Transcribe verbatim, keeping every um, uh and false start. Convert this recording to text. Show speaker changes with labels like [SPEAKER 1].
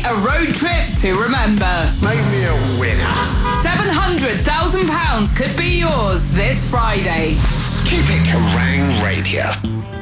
[SPEAKER 1] a road trip to remember.
[SPEAKER 2] Make me a winner.
[SPEAKER 1] seven hundred thousand pounds could be yours this Friday.
[SPEAKER 2] Keep it Kerrang Radio.